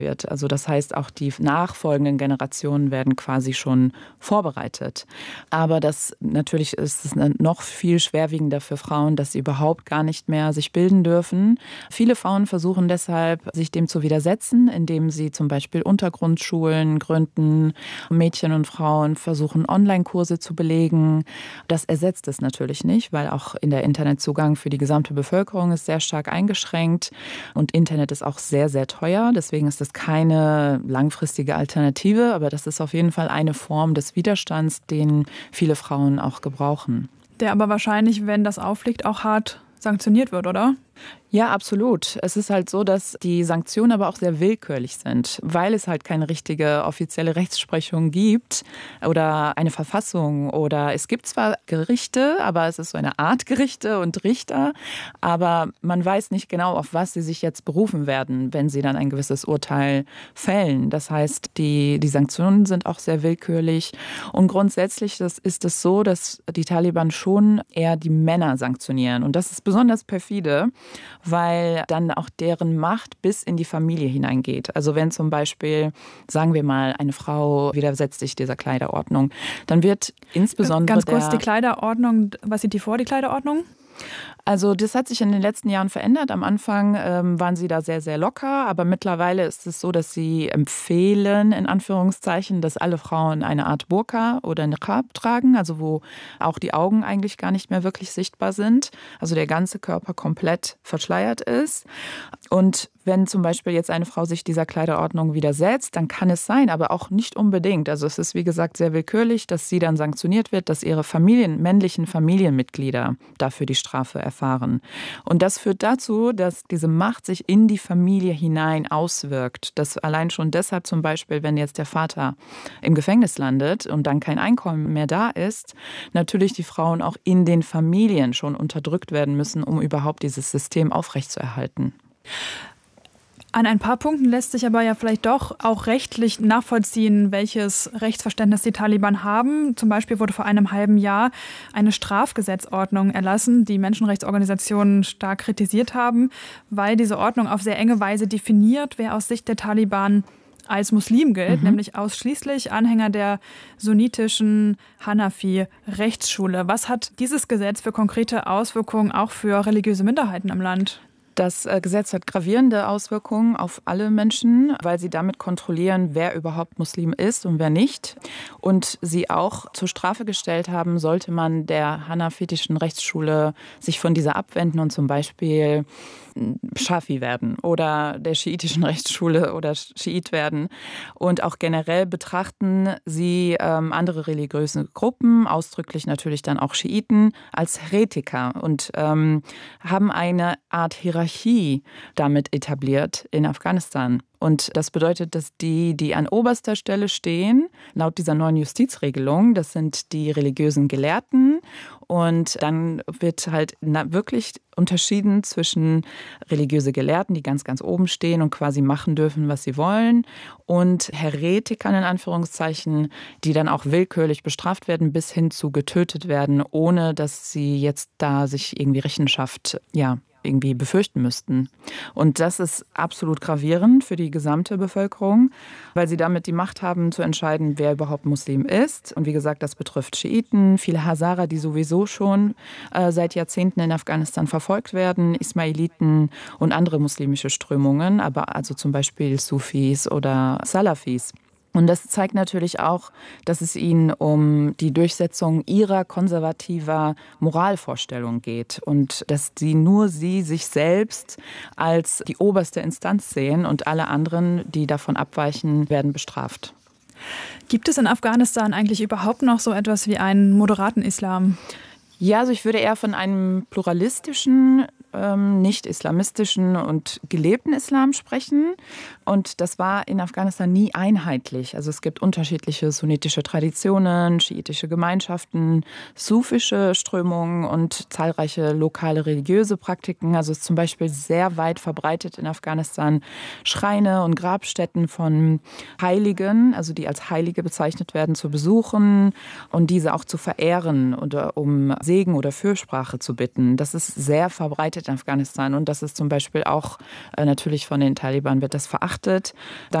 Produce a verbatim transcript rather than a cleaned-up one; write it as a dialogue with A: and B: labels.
A: wird. Also das heißt, auch die nachfolgenden Generationen werden quasi schon vorbereitet. Aber das natürlich ist es noch viel schwerwiegender für Frauen, dass sie überhaupt gar nicht mehr sich bilden dürfen. Viele Frauen versuchen deshalb, sich dem zu widersetzen, indem sie zum Beispiel Untergrundschulen gründen. Mädchen und Frauen versuchen, Online-Kurse zu belegen. Das ersetzt es natürlich nicht, weil auch in der Internetzugang für die gesamte Bevölkerung ist sehr stark eingeschränkt. Und Internet ist auch sehr, sehr teuer. Deswegen ist das keine langfristige Alternative, aber das ist auf jeden Fall eine Form des Widerstands, den viele Frauen auch gebrauchen.
B: Der aber wahrscheinlich, wenn das auffliegt, auch hart sanktioniert wird, oder?
A: Ja, absolut. Es ist halt so, dass die Sanktionen aber auch sehr willkürlich sind, weil es halt keine richtige offizielle Rechtsprechung gibt oder eine Verfassung. Oder es gibt zwar Gerichte, aber es ist so eine Art Gerichte und Richter, aber man weiß nicht genau, auf was sie sich jetzt berufen werden, wenn sie dann ein gewisses Urteil fällen. Das heißt, die, die Sanktionen sind auch sehr willkürlich. Und grundsätzlich das ist es so, dass die Taliban schon eher die Männer sanktionieren. Und das ist besonders perfide, weil dann auch deren Macht bis in die Familie hineingeht. Also wenn zum Beispiel, sagen wir mal, eine Frau widersetzt sich dieser Kleiderordnung, dann wird insbesondere
B: Ganz kurz,
A: der,
B: die Kleiderordnung, was sieht die vor, die Kleiderordnung?
A: Also das hat sich in den letzten Jahren verändert. Am Anfang ähm, waren sie da sehr, sehr locker, aber mittlerweile ist es so, dass sie empfehlen, in Anführungszeichen, dass alle Frauen eine Art Burka oder Niqab tragen, also wo auch die Augen eigentlich gar nicht mehr wirklich sichtbar sind, also der ganze Körper komplett verschleiert ist. Und wenn zum Beispiel jetzt eine Frau sich dieser Kleiderordnung widersetzt, dann kann es sein, aber auch nicht unbedingt. Also es ist, wie gesagt, sehr willkürlich, dass sie dann sanktioniert wird, dass ihre Familien, männlichen Familienmitglieder dafür die Strafe erfahren. Und das führt dazu, dass diese Macht sich in die Familie hinein auswirkt. Dass allein schon deshalb zum Beispiel, wenn jetzt der Vater im Gefängnis landet und dann kein Einkommen mehr da ist, natürlich die Frauen auch in den Familien schon unterdrückt werden müssen, um überhaupt dieses System aufrechtzuerhalten.
B: An ein paar Punkten lässt sich aber ja vielleicht doch auch rechtlich nachvollziehen, welches Rechtsverständnis die Taliban haben. Zum Beispiel wurde vor einem halben Jahr eine Strafgesetzordnung erlassen, die Menschenrechtsorganisationen stark kritisiert haben, weil diese Ordnung auf sehr enge Weise definiert, wer aus Sicht der Taliban als Muslim gilt, mhm. nämlich ausschließlich Anhänger der sunnitischen Hanafi-Rechtsschule. Was hat dieses Gesetz für konkrete Auswirkungen auch für religiöse Minderheiten im Land?
A: Das Gesetz hat gravierende Auswirkungen auf alle Menschen, weil sie damit kontrollieren, wer überhaupt Muslim ist und wer nicht. Und sie auch zur Strafe gestellt haben, sollte man der hanafitischen Rechtsschule sich von dieser abwenden und zum Beispiel Schafi werden oder der schiitischen Rechtsschule oder Schiit werden. Und auch generell betrachten sie ähm, andere religiöse Gruppen, ausdrücklich natürlich dann auch Schiiten, als Heretiker und ähm, haben eine Art Hierarchie damit etabliert in Afghanistan. Und das bedeutet, dass die, die an oberster Stelle stehen, laut dieser neuen Justizregelung, das sind die religiösen Gelehrten. Und dann wird halt wirklich unterschieden zwischen religiöse Gelehrten, die ganz, ganz oben stehen und quasi machen dürfen, was sie wollen, und Heretikern in Anführungszeichen, die dann auch willkürlich bestraft werden, bis hin zu getötet werden, ohne dass sie jetzt da sich irgendwie Rechenschaft, ja, irgendwie befürchten müssten. Und das ist absolut gravierend für die gesamte Bevölkerung, weil sie damit die Macht haben, zu entscheiden, wer überhaupt Muslim ist. Und wie gesagt, das betrifft Schiiten, viele Hazara, die sowieso schon äh, seit Jahrzehnten in Afghanistan verfolgt werden, Ismailiten und andere muslimische Strömungen, aber also zum Beispiel Sufis oder Salafis. Und das zeigt natürlich auch, dass es ihnen um die Durchsetzung ihrer konservativer Moralvorstellung geht und dass sie nur sie sich selbst als die oberste Instanz sehen und alle anderen, die davon abweichen, werden bestraft.
B: Gibt es in Afghanistan eigentlich überhaupt noch so etwas wie einen moderaten Islam?
A: Ja, also ich würde eher von einem pluralistischen, ähm, nicht islamistischen und gelebten Islam sprechen. Und das war in Afghanistan nie einheitlich. Also es gibt unterschiedliche sunnitische Traditionen, schiitische Gemeinschaften, sufische Strömungen und zahlreiche lokale religiöse Praktiken. Also es ist zum Beispiel sehr weit verbreitet in Afghanistan Schreine und Grabstätten von Heiligen, also die als Heilige bezeichnet werden, zu besuchen und diese auch zu verehren oder um Segen oder Fürsprache zu bitten. Das ist sehr verbreitet verbreitet in Afghanistan. Und das ist zum Beispiel auch, äh, natürlich von den Taliban wird das verachtet. Dann